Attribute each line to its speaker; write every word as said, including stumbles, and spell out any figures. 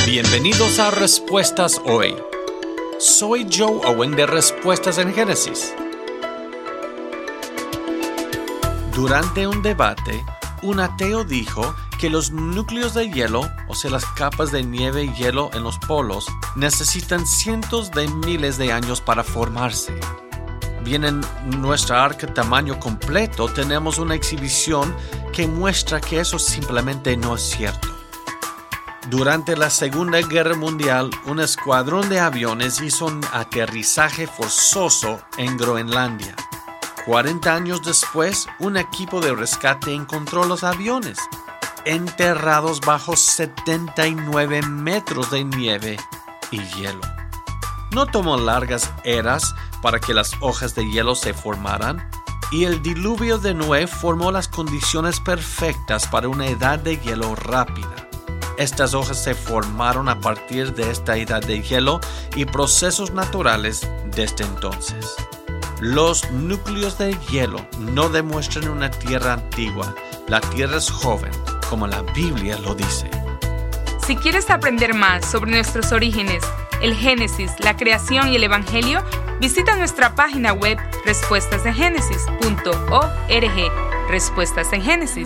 Speaker 1: Bienvenidos a Respuestas Hoy. Soy Joe Owen de Respuestas en Génesis. Durante un debate, un ateo dijo que los núcleos de hielo, o sea, las capas de nieve y hielo en los polos, necesitan cientos de miles de años para formarse. Bien, en nuestra arca tamaño completo tenemos una exhibición que muestra que eso simplemente no es cierto. Durante la Segunda Guerra Mundial, un escuadrón de aviones hizo un aterrizaje forzoso en Groenlandia. cuarenta años después, un equipo de rescate encontró los aviones, enterrados bajo setenta y nueve metros de nieve y hielo. No tomó largas eras para que las hojas de hielo se formaran, y el diluvio de Noé formó las condiciones perfectas para una edad de hielo rápida. Estas hojas se formaron a partir de esta edad de hielo y procesos naturales desde entonces. Los núcleos de hielo no demuestran una tierra antigua. La tierra es joven, como la Biblia lo dice.
Speaker 2: Si quieres aprender más sobre nuestros orígenes, el Génesis, la creación y el Evangelio, visita nuestra página web respuestas en génesis punto org. Respuestas en Génesis